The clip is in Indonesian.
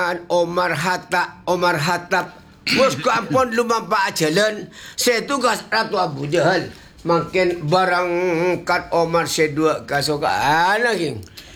sokaan Omar Hatta. Bos ko ampun lumampa jalan. Saya tugas Ratu Abu Jahal. Makin barangkat Omar sedua kasokaan lagi.